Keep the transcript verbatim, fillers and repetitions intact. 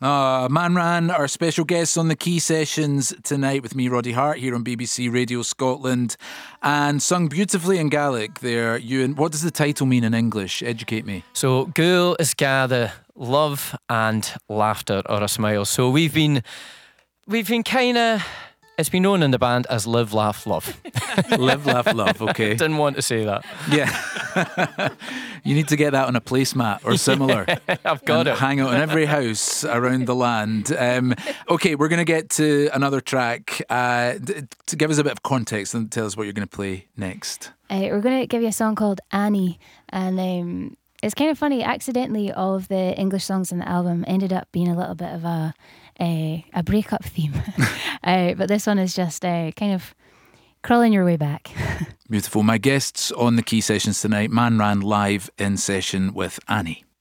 Uh, Man Ran, our special guests on the Key Sessions tonight with me, Roddy Hart, here on B B C Radio Scotland, and sung beautifully in Gaelic there. Ewan, what does the title mean in English? Educate me. So, Gul is gather, love and laughter or a smile. So we've been, we've been kind of, it's been known in the band as Live, Laugh, Love. Live, Laugh, Love, okay. Didn't want to say that. Yeah. You need to get that on a placemat or similar. I've got it. Hang out in every house around the land. Um, okay, we're going to get to another track. Uh, d- to give us a bit of context and tell us what you're going to play next. Uh, we're going to give you a song called Annie. And um, it's kind of funny. Accidentally, all of the English songs in the album ended up being a little bit of a a, a breakup theme. uh, but this one is just uh, kind of crawling your way back. Beautiful. My guests on the Key Sessions tonight, Man Ran live in session with Annie.